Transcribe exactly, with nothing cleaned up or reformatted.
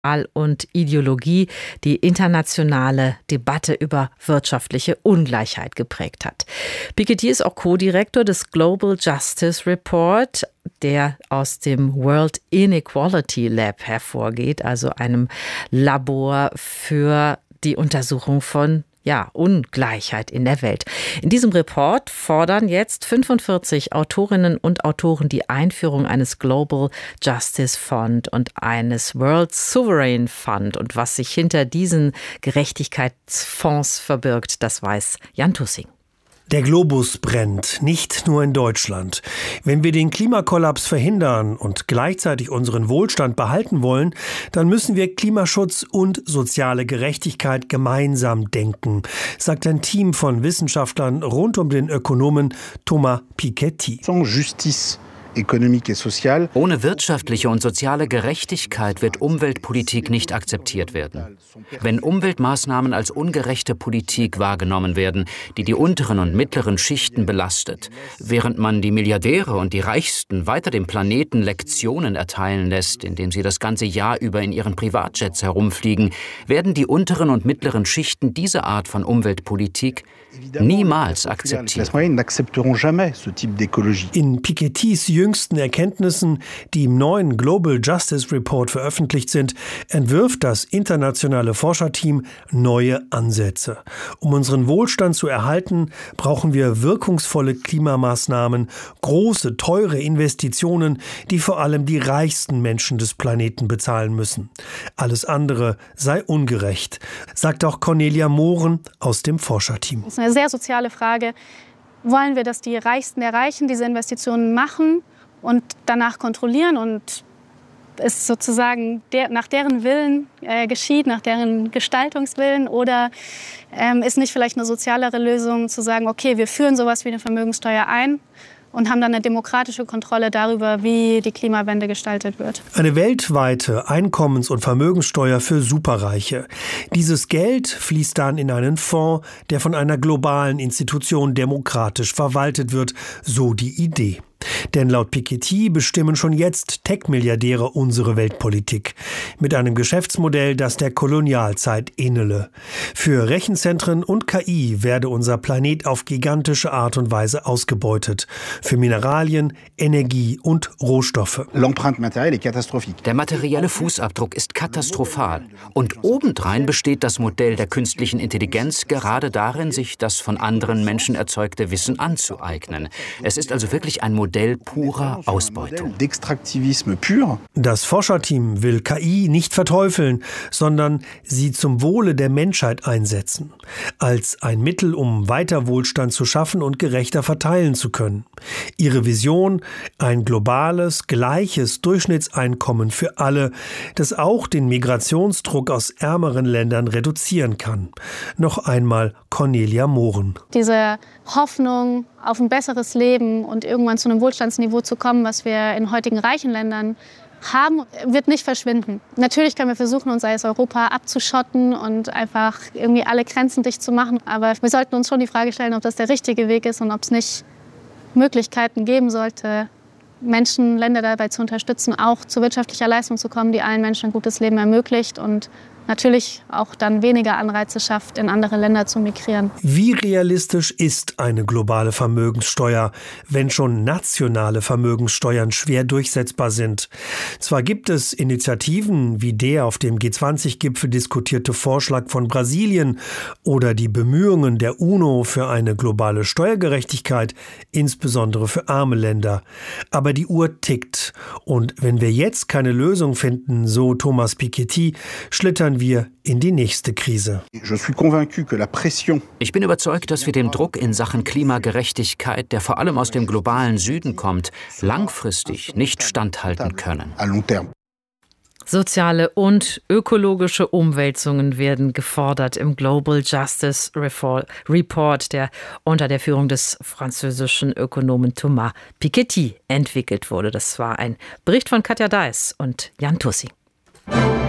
und Ideologie die internationale Debatte über wirtschaftliche Ungleichheit geprägt hat. Piketty ist auch Co-Direktor des Global Justice Report, der aus dem World Inequality Lab hervorgeht, also einem Labor für die Untersuchung von Ja, Ungleichheit in der Welt. In diesem Report fordern jetzt fünfundvierzig Autorinnen und Autoren die Einführung eines Global Justice Fund und eines World Sovereign Fund. Und was sich hinter diesen Gerechtigkeitsfonds verbirgt, das weiß Jan Tussing. Der Globus brennt, nicht nur in Deutschland. Wenn wir den Klimakollaps verhindern und gleichzeitig unseren Wohlstand behalten wollen, dann müssen wir Klimaschutz und soziale Gerechtigkeit gemeinsam denken, sagt ein Team von Wissenschaftlern rund um den Ökonomen Thomas Piketty. Justice. Ohne wirtschaftliche und soziale Gerechtigkeit wird Umweltpolitik nicht akzeptiert werden. Wenn Umweltmaßnahmen als ungerechte Politik wahrgenommen werden, die die unteren und mittleren Schichten belastet, während man die Milliardäre und die Reichsten weiter dem Planeten Lektionen erteilen lässt, indem sie das ganze Jahr über in ihren Privatjets herumfliegen, werden die unteren und mittleren Schichten diese Art von Umweltpolitik niemals akzeptieren. In Pikettys jüngsten Erkenntnissen, die im neuen Global Justice Report veröffentlicht sind, entwirft das internationale Forscherteam neue Ansätze. Um unseren Wohlstand zu erhalten, brauchen wir wirkungsvolle Klimamaßnahmen, große, teure Investitionen, die vor allem die reichsten Menschen des Planeten bezahlen müssen. Alles andere sei ungerecht, sagt auch Cornelia Mohren aus dem Forscherteam. Das ist eine sehr soziale Frage. Wollen wir, dass die Reichsten der Reichen diese Investitionen machen und danach kontrollieren und es sozusagen der, nach deren Willen äh, geschieht, nach deren Gestaltungswillen? Oder ähm, ist nicht vielleicht eine sozialere Lösung zu sagen, okay, wir führen sowas wie eine Vermögenssteuer ein und haben dann eine demokratische Kontrolle darüber, wie die Klimawende gestaltet wird. Eine weltweite Einkommens- und Vermögenssteuer für Superreiche. Dieses Geld fließt dann in einen Fonds, der von einer globalen Institution demokratisch verwaltet wird, so die Idee. Denn laut Piketty bestimmen schon jetzt Tech-Milliardäre unsere Weltpolitik. Mit einem Geschäftsmodell, das der Kolonialzeit ähnele. Für Rechenzentren und K I werde unser Planet auf gigantische Art und Weise ausgebeutet. Für Mineralien, Energie und Rohstoffe. Der materielle Fußabdruck ist katastrophal. Und obendrein besteht das Modell der künstlichen Intelligenz gerade darin, sich das von anderen Menschen erzeugte Wissen anzueignen. Es ist also wirklich ein Modell purer Ausbeutung. Das Forscherteam will K I nicht verteufeln, sondern sie zum Wohle der Menschheit einsetzen. Als ein Mittel, um weiter Wohlstand zu schaffen und gerechter verteilen zu können. Ihre Vision: ein globales, gleiches Durchschnittseinkommen für alle, das auch den Migrationsdruck aus ärmeren Ländern reduzieren kann. Noch einmal Cornelia Mohren. Diese Hoffnung auf ein besseres Leben und irgendwann zu einem Wohlstandsniveau zu kommen, was wir in heutigen reichen Ländern haben, wird nicht verschwinden. Natürlich können wir versuchen, uns als Europa abzuschotten und einfach irgendwie alle Grenzen dicht zu machen. Aber wir sollten uns schon die Frage stellen, ob das der richtige Weg ist und ob es nicht Möglichkeiten geben sollte, Menschen, Länder dabei zu unterstützen, auch zu wirtschaftlicher Leistung zu kommen, die allen Menschen ein gutes Leben ermöglicht und natürlich auch dann weniger Anreize schafft, in andere Länder zu migrieren. Wie realistisch ist eine globale Vermögenssteuer, wenn schon nationale Vermögenssteuern schwer durchsetzbar sind? Zwar gibt es Initiativen wie der auf dem G zwanzig Gipfel diskutierte Vorschlag von Brasilien oder die Bemühungen der UNO für eine globale Steuergerechtigkeit, insbesondere für arme Länder. Aber die Uhr tickt. Und wenn wir jetzt keine Lösung finden, so Thomas Piketty, schlittern wir in die nächste Krise. Ich bin überzeugt, dass wir dem Druck in Sachen Klimagerechtigkeit, der vor allem aus dem globalen Süden kommt, langfristig nicht standhalten können. Soziale und ökologische Umwälzungen werden gefordert im Global Justice Report, der unter der Führung des französischen Ökonomen Thomas Piketty entwickelt wurde. Das war ein Bericht von Katja Deiss und Jan Tussing.